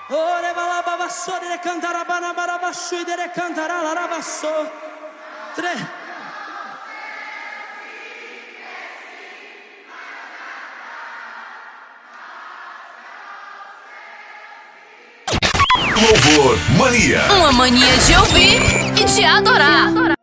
Ore balababasso, dere cantara banabarabasso, dere cantara larabasso. Louvor Mania. Uma mania de ouvir e de adorar.